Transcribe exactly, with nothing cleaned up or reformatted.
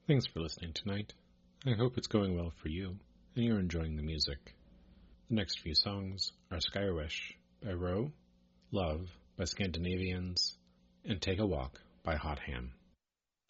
Thanks for listening tonight. I hope it's going well for you, and you're enjoying the music. The next few songs are Skywish by Roe, Love by Scandinavians, and Take a Walk by Hot Ham.